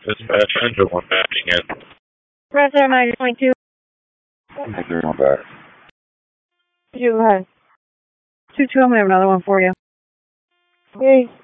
Dispatch engine one matching in. Press there, 90.2. There's one back. 2-2, I'm going to have another one for you. Okay.